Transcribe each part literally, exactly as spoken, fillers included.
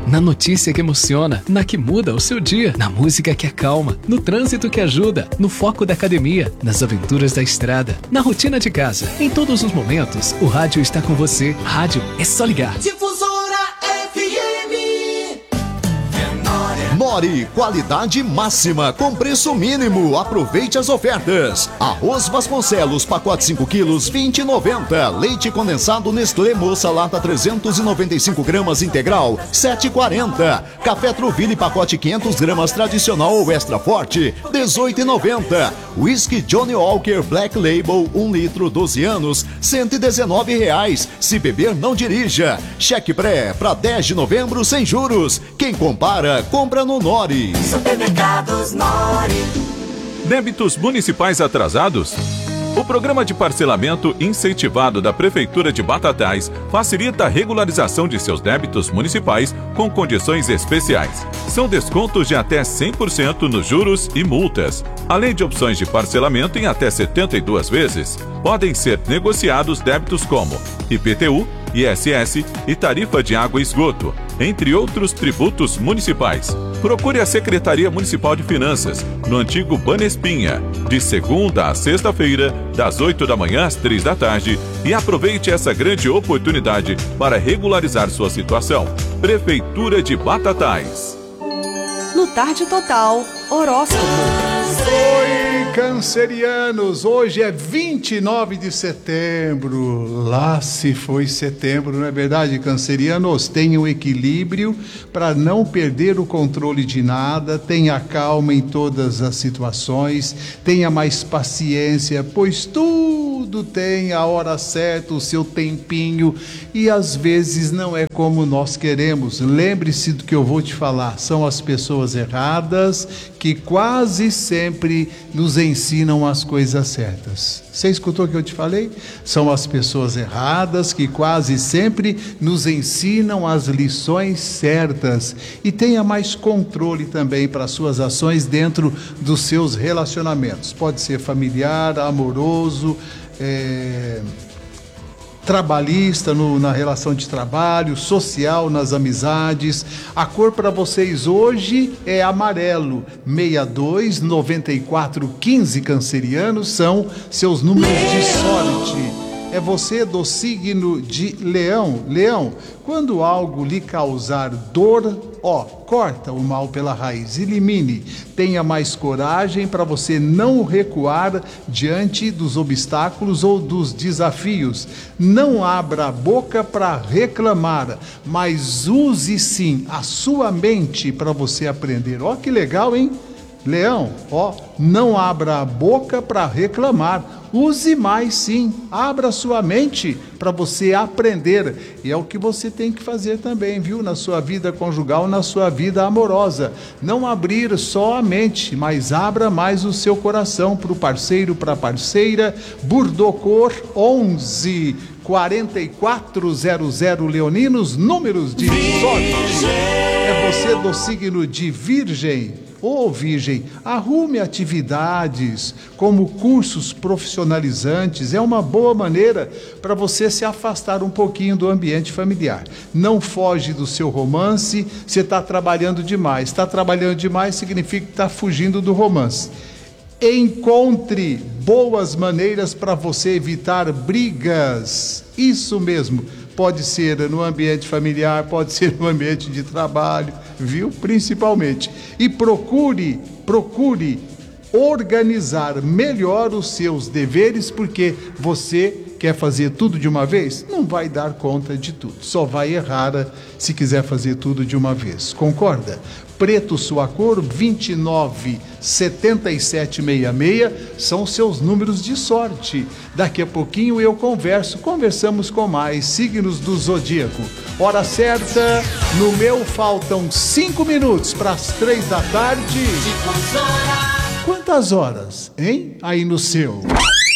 Na notícia que emociona, na que muda o seu dia, na música que acalma, no trânsito que ajuda, no foco da academia, nas aventuras da estrada, na rotina de casa. Em todos os momentos, o rádio está com você. Rádio é só ligar. Difusora F M. Nori, qualidade máxima com preço mínimo. Aproveite as ofertas. Arroz Vasconcelos, pacote cinco quilos, vinte e noventa. Leite condensado Nestlé Moça lata trezentos e noventa e cinco gramas integral, sete e quarenta. Café Truville pacote quinhentos gramas tradicional ou extra forte, dezoito e noventa. Whisky Johnny Walker Black Label um litro, doze anos, cento e dezenove reais. Se beber, não dirija. Cheque pré para dez de novembro sem juros. Quem compara, compra no Nori. Supermercados Nori. Débitos municipais atrasados? O programa de parcelamento incentivado da Prefeitura de Batatais facilita a regularização de seus débitos municipais com condições especiais. São descontos de até cem por cento nos juros e multas, além de opções de parcelamento em até setenta e duas vezes. Podem ser negociados débitos como I P T U, I S S e tarifa de água e esgoto, entre outros tributos municipais. Procure a Secretaria Municipal de Finanças, no antigo Banespinha, de segunda a sexta-feira, das oito da manhã às três da tarde, e aproveite essa grande oportunidade para regularizar sua situação. Prefeitura de Batatais. No Tarde Total, horóscopo. Oi, cancerianos! Hoje é vinte e nove de setembro. Lá se foi setembro, não é verdade, cancerianos? Tenham equilíbrio para não perder o controle de nada. Tenha calma em todas as situações. Tenha mais paciência, pois tudo tem a hora certa, o seu tempinho. E às vezes não é como nós queremos. Lembre-se do que eu vou te falar. São as pessoas erradas que quase sempre nos ensinam as coisas certas. Você escutou o que eu te falei? São as pessoas erradas que quase sempre nos ensinam as lições certas. E tenha mais controle também para suas ações dentro dos seus relacionamentos. Pode ser familiar, amoroso, é... trabalhista no, na relação de trabalho, social nas amizades. A cor para vocês hoje é amarelo. sessenta e dois, noventa e quatro, quinze cancerianos são seus números de sorte. É você do signo de Leão. Leão, quando algo lhe causar dor, ó, corta o mal pela raiz, elimine. Tenha mais coragem para você não recuar diante dos obstáculos ou dos desafios. Não abra a boca para reclamar, mas use sim a sua mente para você aprender. Ó, que legal, hein? Leão, ó, não abra a boca para reclamar, use mais sim, abra sua mente para você aprender, e é o que você tem que fazer também, viu, na sua vida conjugal, na sua vida amorosa, não abrir só a mente, mas abra mais o seu coração para o parceiro, para a parceira. Burdocor onze, quarenta e quatro zero zero, leoninos, números de sorte, é você do signo de Virgem. Ô Virgem, arrume atividades como cursos profissionalizantes, é uma boa maneira para você se afastar um pouquinho do ambiente familiar. Não foge do seu romance, você está trabalhando demais. Está trabalhando demais significa que está fugindo do romance. Encontre boas maneiras para você evitar brigas, isso mesmo. Pode ser no ambiente familiar, pode ser no ambiente de trabalho, viu? Principalmente. E procure, procure organizar melhor os seus deveres, porque você quer fazer tudo de uma vez? Não vai dar conta de tudo. Só vai errar se quiser fazer tudo de uma vez. Concorda? Preto, sua cor, vinte e nove, setenta e sete, sessenta e seis, são seus números de sorte. Daqui a pouquinho eu converso, conversamos com mais signos do zodíaco. Hora certa, no meu faltam cinco minutos para as três da tarde. Quantas horas, hein? Aí no seu.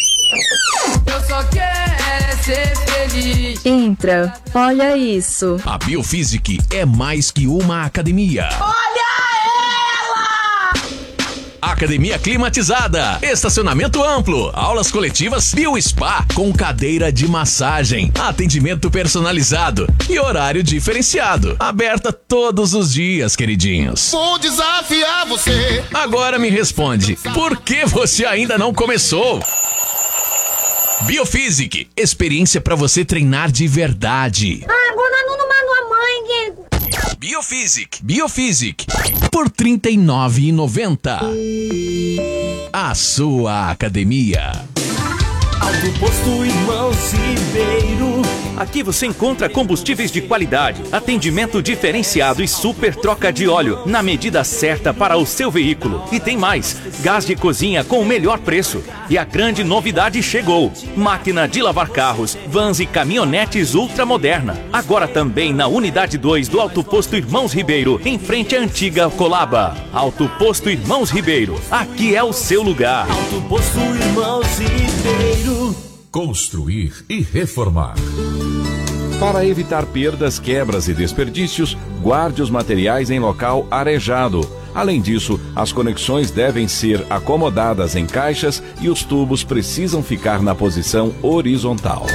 Eu só quero ser feliz. Entra, olha isso. A Biophysic é mais que uma academia. Olha ela! A academia climatizada, estacionamento amplo, aulas coletivas BioSpa com cadeira de massagem, atendimento personalizado e horário diferenciado. Aberta todos os dias, queridinhos. Vou desafiar você. Agora me responde, por que você ainda não começou? Biophysic, experiência para você treinar de verdade. Ah, agora não manda a mãe. Biophysic, Biophysic, por trinta e nove reais e noventa centavos. A sua academia. Alto Posto Irmãos Ribeiro. Aqui você encontra combustíveis de qualidade, atendimento diferenciado e super troca de óleo na medida certa para o seu veículo. E tem mais, gás de cozinha com o melhor preço. E a grande novidade chegou: máquina de lavar carros, vans e caminhonetes ultramoderna. Agora também na unidade dois do Alto Posto Irmãos Ribeiro, em frente à antiga Colaba. Alto Posto Irmãos Ribeiro, aqui é o seu lugar. Alto Posto Irmãos Ribeiro. Construir e reformar. Para evitar perdas, quebras e desperdícios, guarde os materiais em local arejado. Além disso, as conexões devem ser acomodadas em caixas e os tubos precisam ficar na posição horizontal.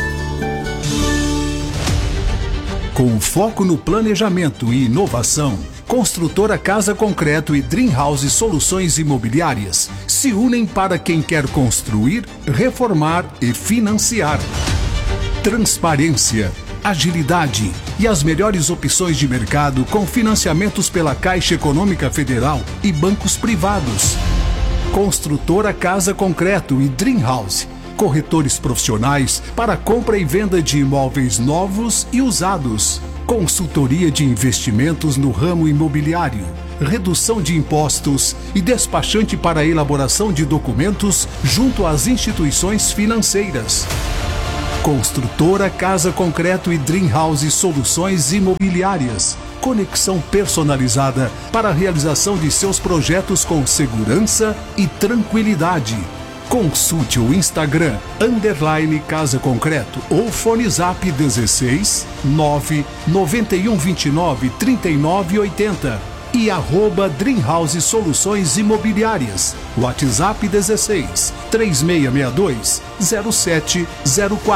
Com foco no planejamento e inovação, Construtora Casa Concreto e Dream House Soluções Imobiliárias se unem para quem quer construir, reformar e financiar. Transparência, agilidade e as melhores opções de mercado com financiamentos pela Caixa Econômica Federal e bancos privados. Construtora Casa Concreto e Dream House, corretores profissionais para compra e venda de imóveis novos e usados. Consultoria de investimentos no ramo imobiliário, redução de impostos e despachante para a elaboração de documentos junto às instituições financeiras. Construtora Casa Concreto e Dream House Soluções Imobiliárias. Conexão personalizada para a realização de seus projetos com segurança e tranquilidade. Consulte o Instagram, underline Casa Concreto ou Fone Zap dezesseis, nove, noventa e um, vinte e nove, trinta e nove, oitenta e arroba Dream House Soluções Imobiliárias. WhatsApp dezesseis, três seis seis dois, zero sete zero quatro.